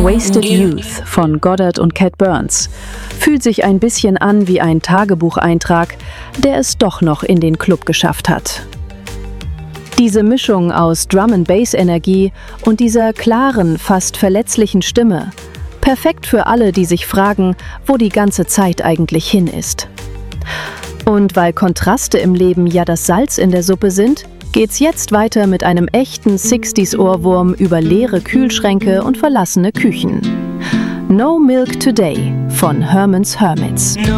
Wasted Youth von Goddard und Cat Burns fühlt sich ein bisschen an wie ein Tagebucheintrag, der es doch noch in den Club geschafft hat. Diese Mischung aus Drum-and-Bass-Energie und dieser klaren, fast verletzlichen Stimme, perfekt für alle, die sich fragen, wo die ganze Zeit eigentlich hin ist. Und weil Kontraste im Leben ja das Salz in der Suppe sind, geht's jetzt weiter mit einem echten 60s-Ohrwurm über leere Kühlschränke und verlassene Küchen. No Milk Today von Herman's Hermits.